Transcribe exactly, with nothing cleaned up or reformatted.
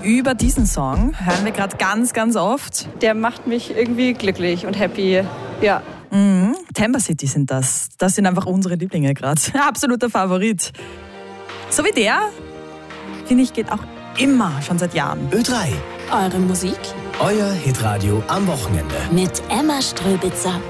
über diesen Song hören wir gerade ganz, ganz oft. Der macht mich irgendwie glücklich und happy. Ja. Mhm. Timber City sind das. Das sind einfach unsere Lieblinge gerade. Absoluter Favorit. So wie der, finde ich, geht auch immer, schon seit Jahren. Ö drei. Eure Musik? Euer Hitradio am Wochenende. Mit Emma Ströbitzer.